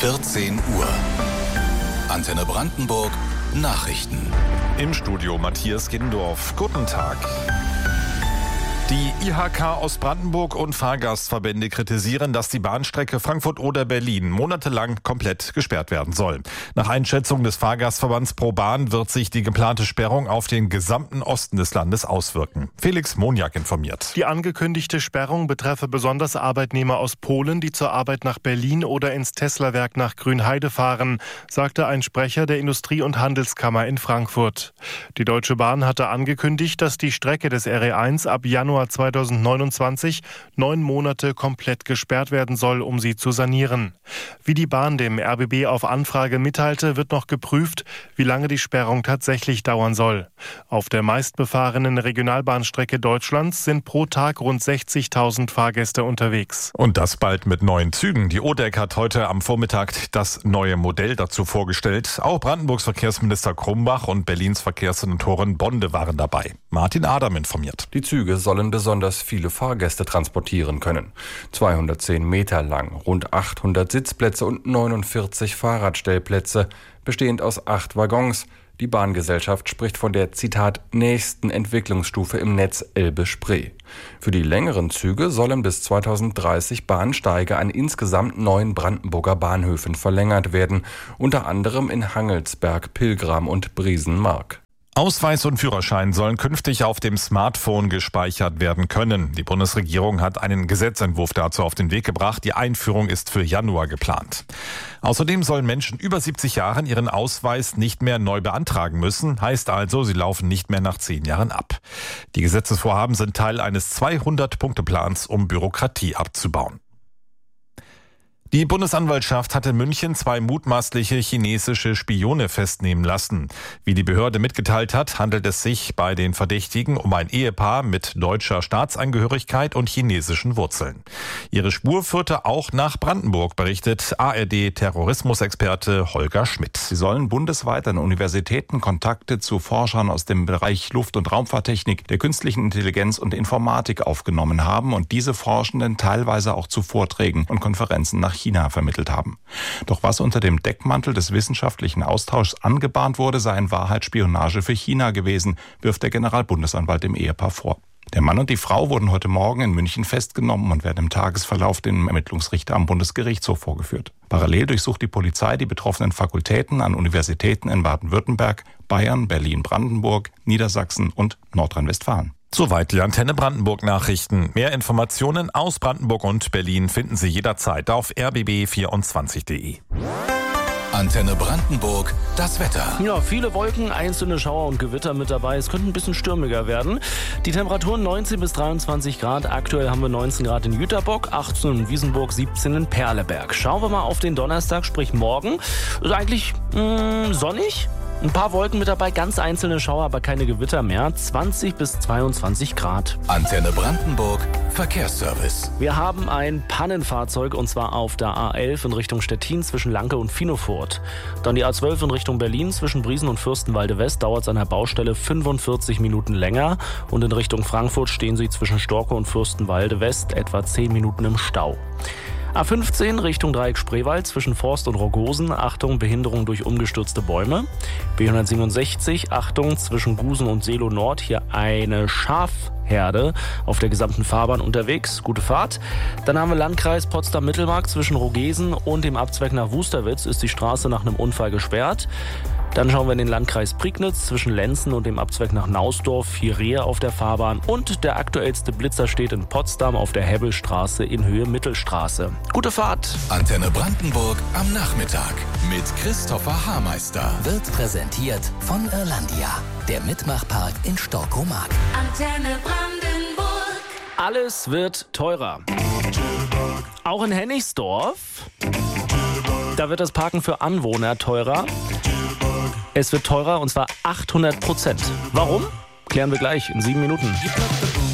14 Uhr. Antenne Brandenburg Nachrichten. Im Studio Matthias Gindorf. Guten Tag. Die IHK Ostbrandenburg und Fahrgastverbände kritisieren, dass die Bahnstrecke Frankfurt-Oder-Berlin monatelang komplett gesperrt werden soll. Nach Einschätzung des Fahrgastverbands ProBahn wird sich die geplante Sperrung auf den gesamten Osten des Landes auswirken. Felix Moniak informiert. Die angekündigte Sperrung betreffe besonders Arbeitnehmer aus Polen, die zur Arbeit nach Berlin oder ins Tesla-Werk nach Grünheide fahren, sagte ein Sprecher der Industrie- und Handelskammer in Frankfurt. Die Deutsche Bahn hatte angekündigt, dass die Strecke des RE1 ab Januar 2029 9 Monate komplett gesperrt werden soll, um sie zu sanieren. Wie die Bahn dem RBB auf Anfrage mitteilte, wird noch geprüft, wie lange die Sperrung tatsächlich dauern soll. Auf der meistbefahrenen Regionalbahnstrecke Deutschlands sind pro Tag rund 60.000 Fahrgäste unterwegs. Und das bald mit neuen Zügen. Die ODEC hat heute am Vormittag das neue Modell dazu vorgestellt. Auch Brandenburgs Verkehrsminister Krumbach und Berlins Verkehrssenatorin Bonde waren dabei. Martin Adam informiert. Die Züge sollen besonders viele Fahrgäste transportieren können. 210 Meter lang, rund 800 Sitzplätze und 49 Fahrradstellplätze, bestehend aus 8 Waggons. Die Bahngesellschaft spricht von der, Zitat, nächsten Entwicklungsstufe im Netz Elbe-Spree. Für die längeren Züge sollen bis 2030 Bahnsteige an insgesamt 9 Brandenburger Bahnhöfen verlängert werden, unter anderem in Hangelsberg, Pilgram und Briesenmark. Ausweis und Führerschein sollen künftig auf dem Smartphone gespeichert werden können. Die Bundesregierung hat einen Gesetzentwurf dazu auf den Weg gebracht. Die Einführung ist für Januar geplant. Außerdem sollen Menschen über 70 Jahren ihren Ausweis nicht mehr neu beantragen müssen. Heißt also, sie laufen nicht mehr nach 10 Jahren ab. Die Gesetzesvorhaben sind Teil eines 200-Punkte-Plans, um Bürokratie abzubauen. Die Bundesanwaltschaft hat in München 2 mutmaßliche chinesische Spione festnehmen lassen. Wie die Behörde mitgeteilt hat, handelt es sich bei den Verdächtigen um ein Ehepaar mit deutscher Staatsangehörigkeit und chinesischen Wurzeln. Ihre Spur führte auch nach Brandenburg, berichtet ARD-Terrorismusexperte Holger Schmidt. Sie sollen bundesweit an Universitäten Kontakte zu Forschern aus dem Bereich Luft- und Raumfahrttechnik, der künstlichen Intelligenz und Informatik aufgenommen haben und diese Forschenden teilweise auch zu Vorträgen und Konferenzen nach China vermittelt haben. Doch was unter dem Deckmantel des wissenschaftlichen Austauschs angebahnt wurde, sei in Wahrheit Spionage für China gewesen, wirft der Generalbundesanwalt dem Ehepaar vor. Der Mann und die Frau wurden heute Morgen in München festgenommen und werden im Tagesverlauf dem Ermittlungsrichter am Bundesgerichtshof vorgeführt. Parallel durchsucht die Polizei die betroffenen Fakultäten an Universitäten in Baden-Württemberg, Bayern, Berlin-Brandenburg, Niedersachsen und Nordrhein-Westfalen. Soweit die Antenne Brandenburg Nachrichten. Mehr Informationen aus Brandenburg und Berlin finden Sie jederzeit auf rbb24.de. Antenne Brandenburg, das Wetter. Ja, viele Wolken, einzelne Schauer und Gewitter mit dabei. Es könnte ein bisschen stürmiger werden. Die Temperaturen 19 bis 23 Grad. Aktuell haben wir 19 Grad in Jüterbock, 18 in Wiesenburg, 17 in Perleberg. Schauen wir mal auf den Donnerstag, sprich morgen. Ist eigentlich sonnig. Ein paar Wolken mit dabei, ganz einzelne Schauer, aber keine Gewitter mehr. 20 bis 22 Grad. Antenne Brandenburg, Verkehrsservice. Wir haben ein Pannenfahrzeug und zwar auf der A11 in Richtung Stettin zwischen Lanke und Finofurt. Dann die A12 in Richtung Berlin zwischen Briesen und Fürstenwalde West dauert es an der Baustelle 45 Minuten länger. Und in Richtung Frankfurt stehen Sie zwischen Storke und Fürstenwalde West etwa 10 Minuten im Stau. A15 Richtung Dreieck Spreewald zwischen Forst und Rogosen. Achtung, Behinderung durch umgestürzte Bäume. B167, Achtung, zwischen Gusen und Seelow Nord. Hier eine Schafherde auf der gesamten Fahrbahn unterwegs. Gute Fahrt. Dann haben wir Landkreis Potsdam-Mittelmark zwischen Rogesen und dem Abzweig nach Wusterwitz ist die Straße nach einem Unfall gesperrt. Dann schauen wir in den Landkreis Prignitz zwischen Lenzen und dem Abzweig nach Nausdorf, hier Rehe auf der Fahrbahn und der aktuellste Blitzer steht in Potsdam auf der Hebbelstraße in Höhe Mittelstraße. Gute Fahrt! Antenne Brandenburg am Nachmittag mit Christopher Haarmeister. Wird präsentiert von Irlandia, der Mitmachpark in Storkomark. Antenne Brandenburg. Alles wird teurer. Auch in Hennigsdorf. Da wird das Parken für Anwohner teurer. Es wird teurer und zwar 800%. Warum? Klären wir gleich in 7 Minuten.